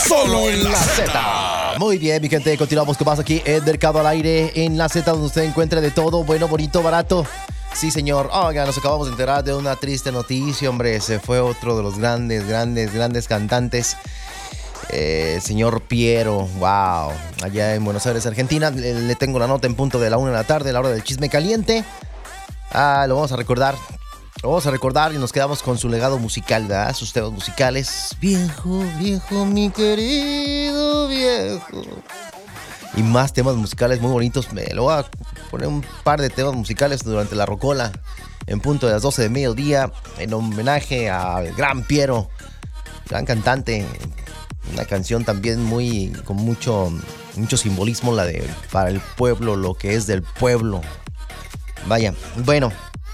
Solo en la Z. Muy bien, mi gente, continuamos con más aquí en Mercado al Aire, en la Z, donde usted encuentra de todo, bueno, bonito, barato. Sí, señor. Oiga, nos acabamos de enterar de una triste noticia, hombre. Se fue otro de los grandes cantantes. Señor Piero, wow. Allá en Buenos Aires, Argentina. Le tengo la nota en punto de la 1 de la tarde, a la hora del chisme caliente. Lo vamos a recordar. Lo vamos a recordar y nos quedamos con su legado musical, ¿verdad? Sus temas musicales. Viejo, viejo, mi querido viejo. Y más temas musicales muy bonitos. Me lo voy a poner un par de temas musicales durante la rocola, en punto de las 12 de mediodía, en homenaje al gran Piero, gran cantante. Una canción también muy con mucho simbolismo, la de para el pueblo, lo que es del pueblo. Vaya, bueno.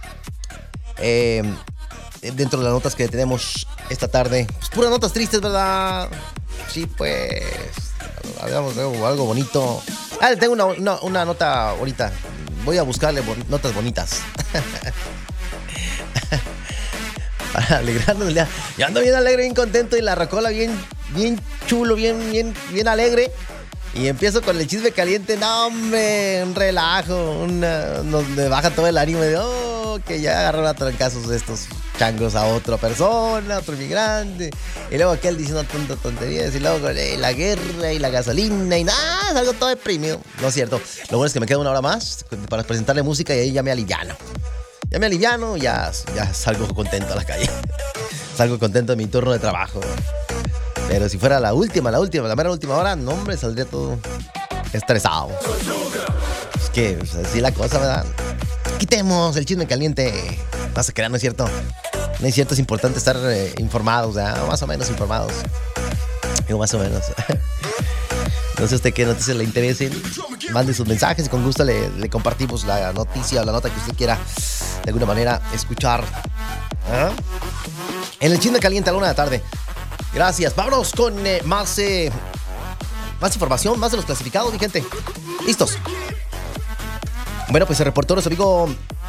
Dentro de las notas que tenemos esta tarde, pues puras notas tristes, ¿verdad? Sí, pues hagamos algo bonito. Tengo una nota ahorita. Voy a buscarle notas bonitas. Para alegrarnos el día. Yo ando bien alegre, bien contento, y la rocola bien chulo, bien alegre. Y empiezo con el chisme caliente. No, hombre, un relajo. Me baja todo el ánimo de que ya agarraron a trancazos estos changos a otra persona, a otro inmigrante. Y luego aquel diciendo tonterías. Y luego la guerra y la gasolina. Y nada, salgo todo deprimido. No es cierto. Lo bueno es que me queda una hora más para presentarle música y ahí ya me aliviano. Ya salgo contento a la calle. Salgo contento de mi turno de trabajo. Pero si fuera la mera última hora, no, hombre, saldría todo estresado. Es que, así la cosa, ¿verdad? Quitemos el chisme caliente. No se crean, no es cierto. No es cierto, es importante estar informados, ¿verdad? Más o menos informados. Digo, más o menos. No sé usted qué noticias le interesen. Mande sus mensajes y con gusto le compartimos la noticia o la nota que usted quiera de alguna manera escuchar. ¿Ah? En el chisme caliente a la 1 de la tarde. Gracias. Vámonos con más información, más de los clasificados, mi gente. ¿Listos? Bueno, pues se reportó nuestro amigo...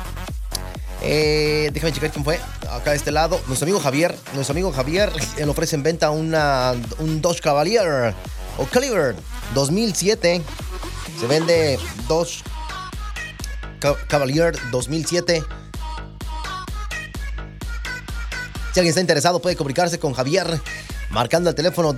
déjame checar quién fue. Acá de este lado. Nuestro amigo Javier. Él ofrece en venta un Dodge Cavalier o Caliber 2007. Se vende Dodge Cavalier 2007. Si alguien está interesado, puede comunicarse con Javier marcando el teléfono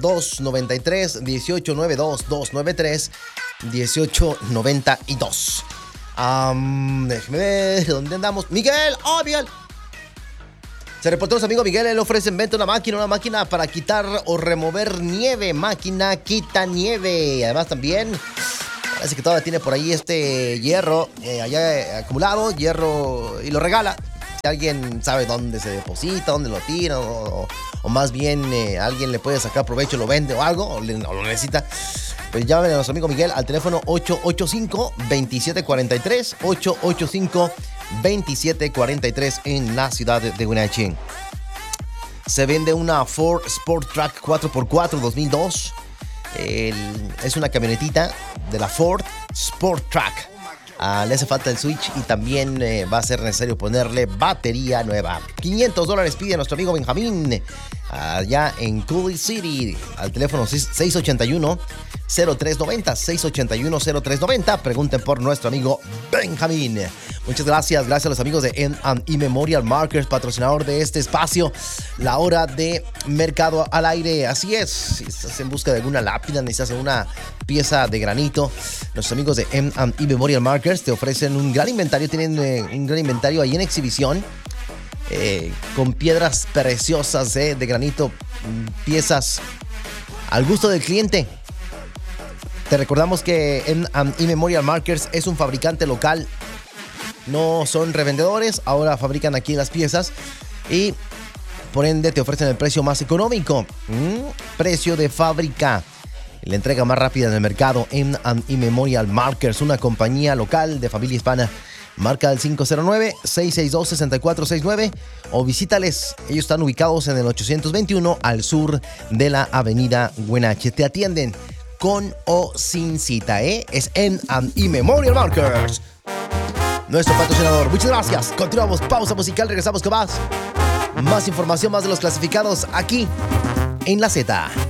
293-1892, 293-1892. Déjeme ver dónde andamos. Miguel, Miguel. Se reportó nuestro amigo Miguel. Él ofrece en venta una máquina para quitar o remover nieve. Máquina quita nieve. Además también parece que todavía tiene por ahí este hierro allá acumulado, hierro, y lo regala. Si alguien sabe dónde se deposita, dónde lo tira, o más bien alguien le puede sacar provecho, lo vende o algo, o lo necesita, pues llamen a nuestro amigo Miguel al teléfono 885-2743, 885-2743 en la ciudad de Wenatchee. Se vende una Ford Sport Track 4x4 2002. Es una camionetita de la Ford Sport Track. Le hace falta el switch y también va a ser necesario ponerle batería nueva. $500 pide a nuestro amigo Benjamín allá en Cooley City al teléfono 681-0390, 681-0390. Pregunten por nuestro amigo Benjamín. Muchas gracias a los amigos de M&E Memorial Markers, patrocinador de este espacio, la hora de Mercado al Aire. Así es, si estás en busca de alguna lápida, necesitas una pieza de granito, nuestros amigos de M&E Memorial Markers te ofrecen un gran inventario. Tienen un gran inventario ahí en exhibición, con piedras preciosas de granito, piezas al gusto del cliente. Te recordamos que M&E Memorial Markers es un fabricante local, no son revendedores. Ahora fabrican aquí las piezas y por ende te ofrecen el precio más económico, precio de fábrica, la entrega más rápida en el mercado. M&E Memorial Markers, una compañía local de familia hispana. Marca el 509-662-6469 o visítales. Ellos están ubicados en el 821 al sur de la avenida Wenatchee. Te atienden con o sin cita, Es M&E Memorial Markers, nuestro patrocinador. Muchas gracias. Continuamos. Pausa musical. Regresamos con más información, más de los clasificados aquí en la Z.